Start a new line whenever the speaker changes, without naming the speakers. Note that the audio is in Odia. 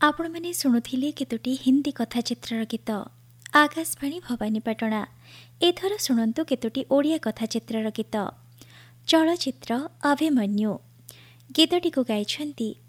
ଆପଣମାନେ ଶୁଣୁଥିଲେ କେତୋଟି ହିନ୍ଦୀ କଥାଚିତ୍ରର ଗୀତ ଆକାଶବାଣୀ ଭବାନୀପାଟଣା। ଏଥର ଶୁଣନ୍ତୁ କେତୋଟି ଓଡ଼ିଆ କଥାଚିତ୍ରର ଗୀତ। ଚଳଚ୍ଚିତ୍ର ଅଭିମନ୍ୟୁ। ଗୀତଟିକୁ ଗାଇଛନ୍ତି